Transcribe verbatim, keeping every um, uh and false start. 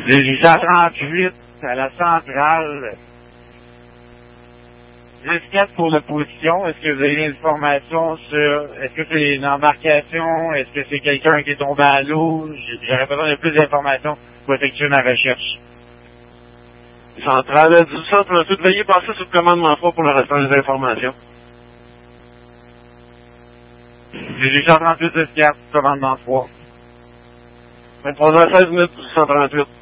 huit cent trente-huit à la centrale. dix quatre pour l'opposition. Est-ce que vous avez des informations sur, est-ce que c'est une embarcation? Est-ce que c'est quelqu'un qui est tombé à l'eau? J'aurais besoin de plus d'informations pour effectuer ma recherche. Centrale dix-huit cent trente-huit, veuillez passer sur le commandement trois pour le restant des informations. huit cent trente-huit dix quatre, commandement trois. vingt-trois heures seize minutes, dix-huit cent trente-huit.